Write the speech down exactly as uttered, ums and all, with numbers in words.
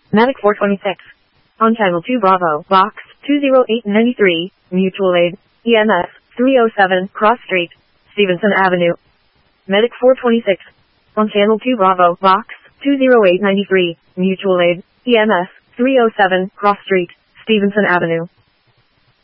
Medic four twenty-six. On Channel two Bravo, Box two oh eight ninety-three, Mutual Aid, E M S, three oh seven, Cross Street, Stevenson Avenue. Medic four twenty-six. On Channel two Bravo, Box two oh eight ninety-three, Mutual Aid, E M S, three oh seven, Cross Street, Stevenson Avenue.